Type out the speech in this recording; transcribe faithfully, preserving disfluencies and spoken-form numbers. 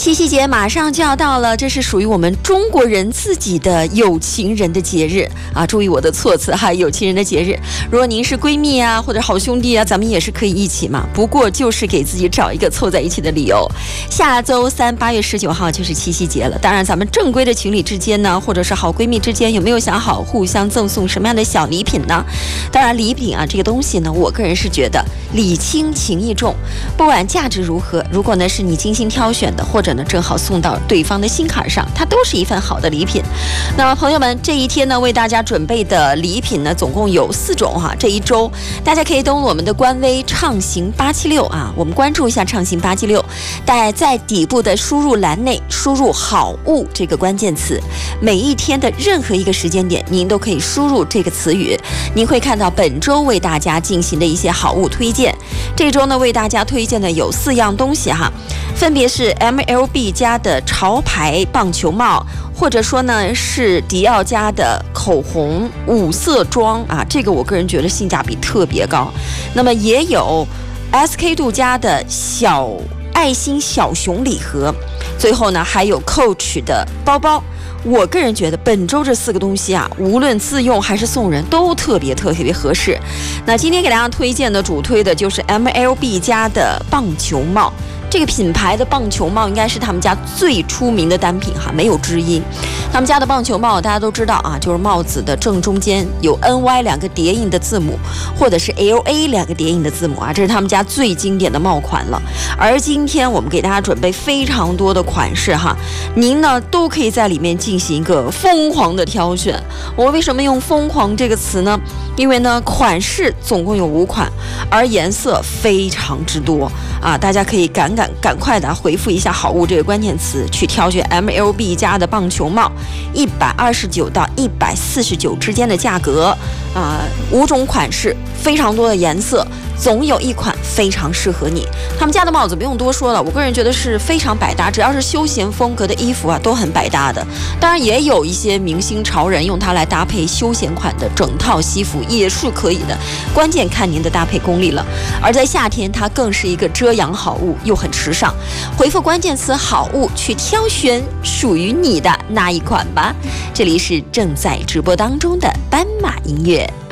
七夕节马上就要到了，这是属于我们中国人自己的有情人的节日啊！注意我的措辞哈，有情人的节日。如果您是闺蜜啊，或者好兄弟啊，咱们也是可以一起嘛。不过就是给自己找一个凑在一起的理由。下周三八月十九号就是七夕节了，当然咱们正规的情侣之间呢，或者是好闺蜜之间，有没有想好互相赠送什么样的小礼品呢？当然礼品啊这个东西呢，我个人是觉得礼轻情意重，不管价值如何，如果呢是你精心挑选的，或者呢正好送到对方的心坎上，它都是一份好的礼品。那么朋友们，这一天呢为大家准备的礼品呢总共有四种哈。这一周大家可以登录我们的官微畅行八七六啊，我们关注一下畅行八七六，在在底部的输入栏内输入好物这个关键词，每一天的任何一个时间点您都可以输入这个词语，您会看到本周为大家进行的一些好物推荐。这周呢为大家推荐的有四样东西哈，分别是 M L B 家的潮牌棒球帽，或者说呢是迪奥家的口红五色装啊，这个我个人觉得性价比特别高。那么也有 S K two 家的小爱心小熊礼盒，最后呢还有 Coach 的包包。我个人觉得本周这四个东西啊，无论自用还是送人都特别特别合适。那今天给大家推荐的主推的就是 M L B 家的棒球帽，这个品牌的棒球帽应该是他们家最出名的单品哈，没有之一。他们家的棒球帽大家都知道啊，就是帽子的正中间有 N Y 两个叠印的字母，或者是 L A 两个叠印的字母啊，这是他们家最经典的帽款了。而今天我们给大家准备非常多的款式哈，您呢都可以在里面进行一个疯狂的挑选。我为什么用疯狂这个词呢？因为呢款式总共有五款，而颜色非常之多啊，大家可以赶赶赶快的回复一下好物这个关键词，去挑选 M L B 家的棒球帽，一百二十九到一百四十九之间的价格啊，五种款式，非常多的颜色，总有一款非常适合你。他们家的帽子不用多说了，我个人觉得是非常百搭，只要是休闲风格的衣服啊都很百搭的。当然也有一些明星潮人用它来搭配休闲款的整套西服也是可以的，关键看您的搭配功力了。而在夏天它更是一个遮阳好物，又很时尚。回复关键词好物去挑选属于你的那一款吧。这里是正在直播当中的斑马音乐。